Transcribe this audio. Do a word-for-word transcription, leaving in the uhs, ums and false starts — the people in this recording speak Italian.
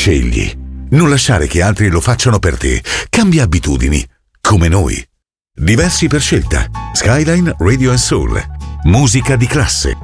Scegli. Non lasciare che altri lo facciano per te. Cambia abitudini. Come noi. Diversi per scelta. Skyline Radio and Soul. Musica di classe.